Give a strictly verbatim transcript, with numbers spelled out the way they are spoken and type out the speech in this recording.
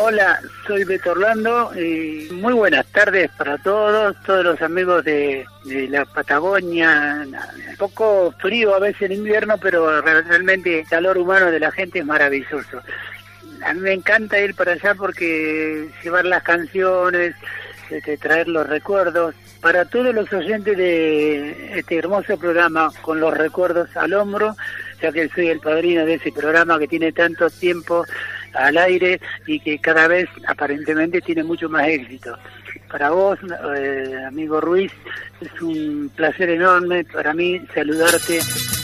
Hola, soy Beto Orlando y muy buenas tardes para todos, todos los amigos de, de la Patagonia. Un poco frío a veces en invierno, pero realmente el calor humano de la gente es maravilloso. A mí me encanta ir para allá porque llevar las canciones, este, traer los recuerdos. Para todos los oyentes de este hermoso programa, con los recuerdos al hombro, ya que soy el padrino de ese programa que tiene tanto tiempo al aire y que cada vez aparentemente tiene mucho más éxito. Para vos, eh, amigo Ruiz, es un placer enorme para mí saludarte.